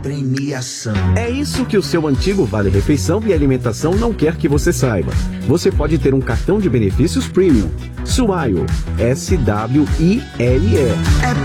premiação. É isso que o seu antigo Vale Refeição e Alimentação não quer que você saiba. Você pode ter um cartão de benefícios Premium. Swile, SWILE. É